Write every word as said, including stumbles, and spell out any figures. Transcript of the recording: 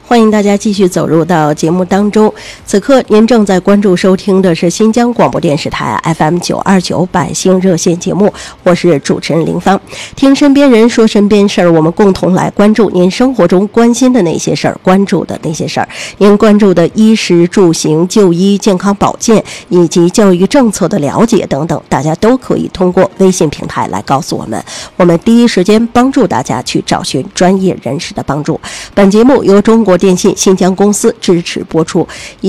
欢迎大家继续走入到节目当中。此刻您正在关注收听的是新疆广播电视台 F M 九二九百姓热线节目，我是主持人林芳。听身边人说身边事儿，我们共同来关注您生活中关心的那些事儿，关注的那些事儿。您关注的衣食住行、就医、健康保健以及教育政策的了解等等，大家都可以通过微信平台来告诉我们，我们第一时间帮助大家去找寻专业人士的帮助。本节目由中国电信新疆公司支持播出。